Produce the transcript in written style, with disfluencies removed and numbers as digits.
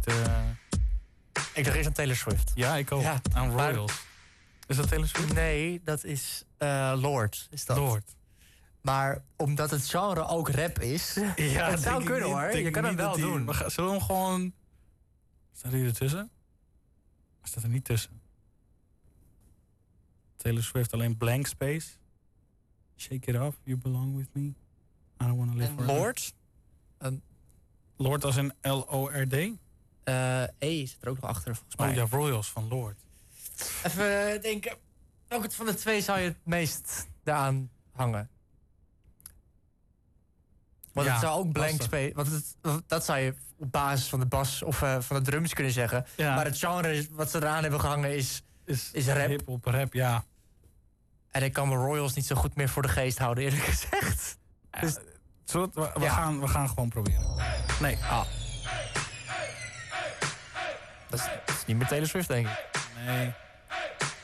Ik dacht eerst aan Taylor Swift. Ja, ik ook. Ja, aan maar- Royals. Is dat Taylor Swift? Nee, dat is Lord. Is dat. Lord. Maar omdat het genre ook rap is... Ja, het zou kunnen hoor. Je kan het wel doen. Zullen we hem gewoon... Staat hij ertussen? Of staat er niet tussen? Taylor Swift alleen blank space. Shake it off, you belong with me. I don't wanna live En forever. Lord? Lord als in L-O-R-D? E zit er ook nog achter volgens mij. Oh ja, Royals van Lord. Even denken. Welke van de twee zou je het meest daaraan hangen? Want Ja, het zou ook blank lastig. space... Dat zou je op basis van de bas of van de drums kunnen zeggen. Ja. Maar het genre wat ze eraan hebben gehangen is rap. Hip-hop, rap, ja. En ik kan mijn Royals niet zo goed meer voor de geest houden, eerlijk gezegd. Dus, We gaan gewoon proberen. Nee. dat is niet meer Taylor Swift, denk ik. Nee.